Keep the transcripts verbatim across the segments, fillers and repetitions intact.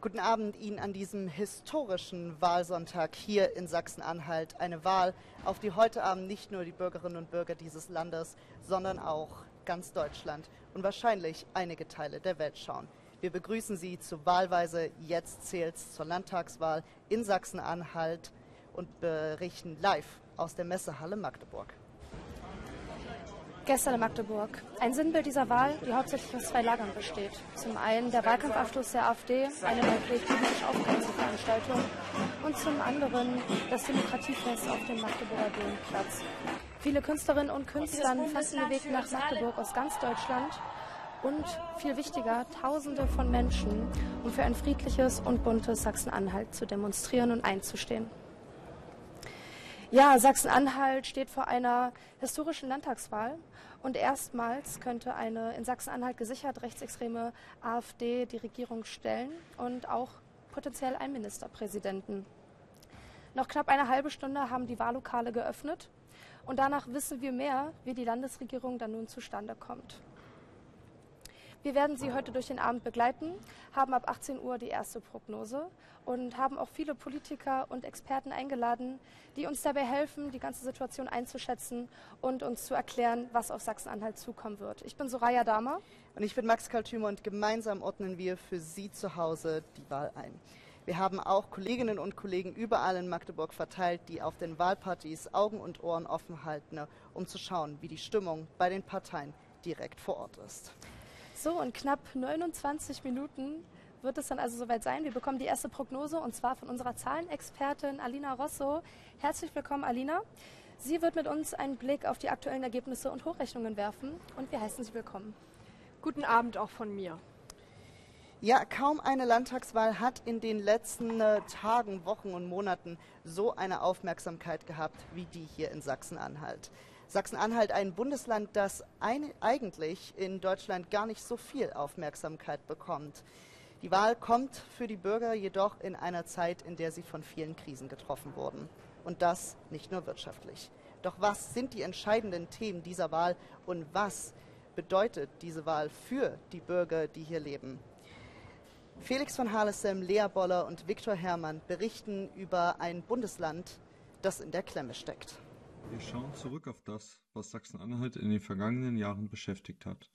Guten Abend Ihnen an diesem historischen Wahlsonntag hier in Sachsen-Anhalt. Eine Wahl, auf die heute Abend nicht nur die Bürgerinnen und Bürger dieses Landes, sondern auch ganz Deutschland und wahrscheinlich einige Teile der Welt schauen. Wir begrüßen Sie zu Wahlweise Jetzt zählt's zur Landtagswahl in Sachsen-Anhalt und berichten live aus der Messehalle Magdeburg. Gestern in Magdeburg. Ein Sinnbild dieser Wahl, die hauptsächlich aus zwei Lagern besteht. Zum einen der Wahlkampfabschluss der AfD, eine wirklich politisch aufgeheizte Veranstaltung, und zum anderen das Demokratiefest auf dem Magdeburger Domplatz. Viele Künstlerinnen und Künstler fanden den Weg nach Magdeburg aus ganz Deutschland und, viel wichtiger, Tausende von Menschen, um für ein friedliches und buntes Sachsen-Anhalt zu demonstrieren und einzustehen. Ja, Sachsen-Anhalt steht vor einer historischen Landtagswahl und erstmals könnte eine in Sachsen-Anhalt gesichert rechtsextreme AfD die Regierung stellen und auch potenziell einen Ministerpräsidenten. Noch knapp eine halbe Stunde haben die Wahllokale geöffnet und danach wissen wir mehr, wie die Landesregierung dann nun zustande kommt. Wir werden Sie heute durch den Abend begleiten, haben ab achtzehn Uhr die erste Prognose und haben auch viele Politiker und Experten eingeladen, die uns dabei helfen, die ganze Situation einzuschätzen und uns zu erklären, was auf Sachsen-Anhalt zukommen wird. Ich bin Soraya Dahmer. Und ich bin Max Kaltümer und gemeinsam ordnen wir für Sie zu Hause die Wahl ein. Wir haben auch Kolleginnen und Kollegen überall in Magdeburg verteilt, die auf den Wahlpartys Augen und Ohren offen halten, um zu schauen, wie die Stimmung bei den Parteien direkt vor Ort ist. So, in knapp neunundzwanzig Minuten wird es dann also soweit sein. Wir bekommen die erste Prognose und zwar von unserer Zahlenexpertin Alina Rosso. Herzlich willkommen, Alina. Sie wird mit uns einen Blick auf die aktuellen Ergebnisse und Hochrechnungen werfen und wir heißen Sie willkommen. Guten Abend auch von mir. Ja, kaum eine Landtagswahl hat in den letzten äh, Tagen, Wochen und Monaten so eine Aufmerksamkeit gehabt wie die hier in Sachsen-Anhalt. Sachsen-Anhalt, ein Bundesland, das ein, eigentlich in Deutschland gar nicht so viel Aufmerksamkeit bekommt. Die Wahl kommt für die Bürger jedoch in einer Zeit, in der sie von vielen Krisen getroffen wurden. Und das nicht nur wirtschaftlich. Doch was sind die entscheidenden Themen dieser Wahl und was bedeutet diese Wahl für die Bürger, die hier leben? Felix von Harlessem, Lea Boller und Viktor Herrmann berichten über ein Bundesland, das in der Klemme steckt. Wir schauen zurück auf das, was Sachsen-Anhalt in den vergangenen Jahren beschäftigt hat.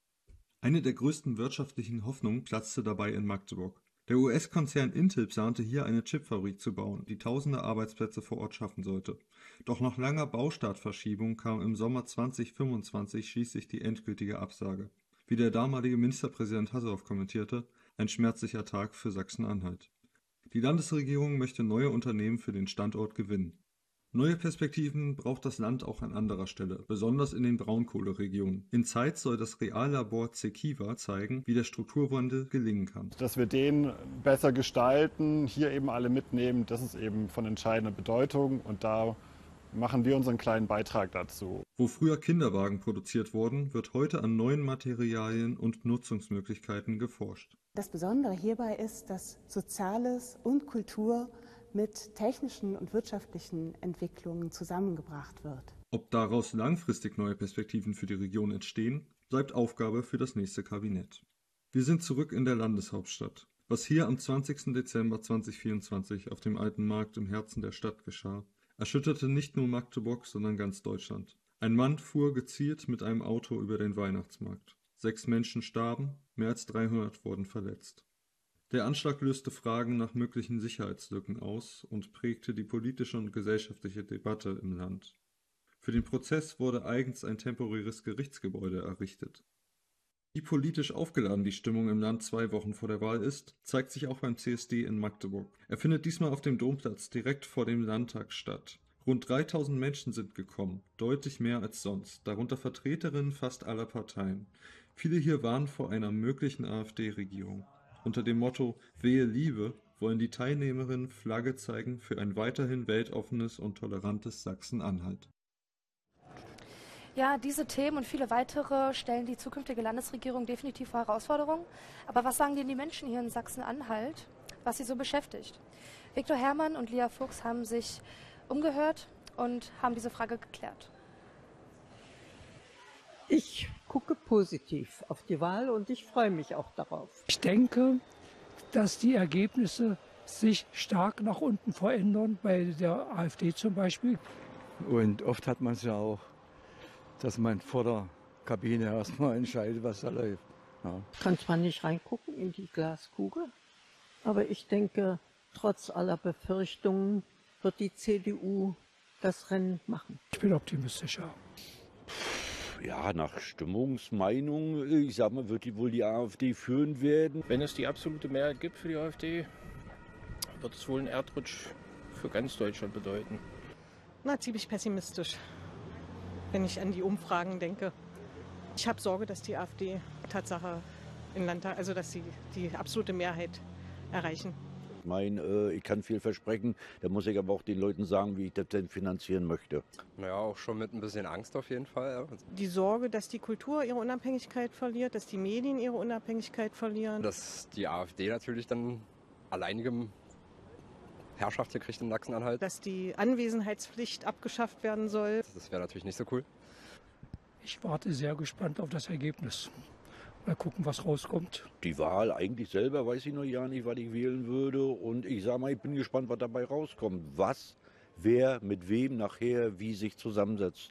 Eine der größten wirtschaftlichen Hoffnungen platzte dabei in Magdeburg. Der U S-Konzern Intel plante hier eine Chipfabrik zu bauen, die tausende Arbeitsplätze vor Ort schaffen sollte. Doch nach langer Baustartverschiebung kam im Sommer zweitausendfünfundzwanzig schließlich die endgültige Absage. Wie der damalige Ministerpräsident Hasselhoff kommentierte, ein schmerzlicher Tag für Sachsen-Anhalt. Die Landesregierung möchte neue Unternehmen für den Standort gewinnen. Neue Perspektiven braucht das Land auch an anderer Stelle, besonders in den Braunkohleregionen. In Zeitz soll das Reallabor Zekiva zeigen, wie der Strukturwandel gelingen kann. Dass wir den besser gestalten, hier eben alle mitnehmen, das ist eben von entscheidender Bedeutung und da machen wir unseren kleinen Beitrag dazu. Wo früher Kinderwagen produziert wurden, wird heute an neuen Materialien und Nutzungsmöglichkeiten geforscht. Das Besondere hierbei ist, dass Soziales und Kultur mit technischen und wirtschaftlichen Entwicklungen zusammengebracht wird. Ob daraus langfristig neue Perspektiven für die Region entstehen, bleibt Aufgabe für das nächste Kabinett. Wir sind zurück in der Landeshauptstadt. Was hier am zwanzigsten Dezember zweitausendvierundzwanzig auf dem Alten Markt im Herzen der Stadt geschah, erschütterte nicht nur Magdeburg, sondern ganz Deutschland. Ein Mann fuhr gezielt mit einem Auto über den Weihnachtsmarkt. Sechs Menschen starben, mehr als dreihundert wurden verletzt. Der Anschlag löste Fragen nach möglichen Sicherheitslücken aus und prägte die politische und gesellschaftliche Debatte im Land. Für den Prozess wurde eigens ein temporäres Gerichtsgebäude errichtet. Wie politisch aufgeladen die Stimmung im Land zwei Wochen vor der Wahl ist, zeigt sich auch beim C S D in Magdeburg. Er findet diesmal auf dem Domplatz direkt vor dem Landtag statt. Rund dreitausend Menschen sind gekommen, deutlich mehr als sonst, darunter Vertreterinnen fast aller Parteien. Viele hier warnen vor einer möglichen AfD-Regierung. Unter dem Motto »Wehe Liebe« wollen die Teilnehmerinnen Flagge zeigen für ein weiterhin weltoffenes und tolerantes Sachsen-Anhalt. Ja, diese Themen und viele weitere stellen die zukünftige Landesregierung definitiv vor Herausforderungen. Aber was sagen denn die Menschen hier in Sachsen-Anhalt, was sie so beschäftigt? Viktor Herrmann und Lea Fuchs haben sich umgehört und haben diese Frage geklärt. Ich gucke positiv auf die Wahl und ich freue mich auch darauf. Ich denke, dass die Ergebnisse sich stark nach unten verändern, bei der AfD zum Beispiel. Und oft hat man es ja auch, dass man vor der Kabine erstmal entscheidet, was da läuft. Ja. Ich kann zwar nicht reingucken in die Glaskugel, aber ich denke, trotz aller Befürchtungen wird die C D U das Rennen machen. Ich bin optimistisch, ja. Ja, nach Stimmungsmeinung, ich sag mal, wird die wohl die AfD führen werden. Wenn es die absolute Mehrheit gibt für die AfD, wird es wohl einen Erdrutsch für ganz Deutschland bedeuten. Na, ziemlich pessimistisch, wenn ich an die Umfragen denke. Ich habe Sorge, dass die AfD Tatsache im Landtag, also dass sie die absolute Mehrheit erreichen. Ich meine, äh, ich kann viel versprechen, da muss ich aber auch den Leuten sagen, wie ich das denn finanzieren möchte. Naja, auch schon mit ein bisschen Angst auf jeden Fall. Ja. Die Sorge, dass die Kultur ihre Unabhängigkeit verliert, dass die Medien ihre Unabhängigkeit verlieren. Dass die AfD natürlich dann alleinigem Herrschaft hier kriegt in Sachsen-Anhalt. Dass die Anwesenheitspflicht abgeschafft werden soll. Das wäre natürlich nicht so cool. Ich warte sehr gespannt auf das Ergebnis. Mal gucken, was rauskommt. Die Wahl eigentlich selber weiß ich noch ja nicht, was ich wählen würde. Und ich sage mal, ich bin gespannt, was dabei rauskommt. Was, wer, mit wem nachher, wie sich zusammensetzt.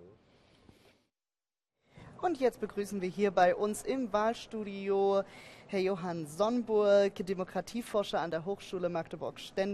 Und jetzt begrüßen wir hier bei uns im Wahlstudio Herr Johann Sonnburg, Demokratieforscher an der Hochschule Magdeburg-Stendal.